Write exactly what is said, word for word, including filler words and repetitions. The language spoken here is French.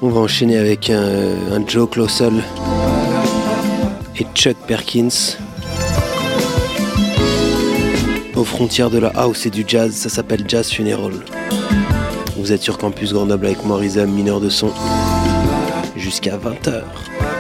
On va enchaîner avec un, un Joe Claussell et Chuck Perkins. Aux frontières de la house et du jazz, ça s'appelle Jazz Funeral. Vous êtes sur Campus Grenoble avec moi, Rizam, mineur de son, jusqu'à vingt heures.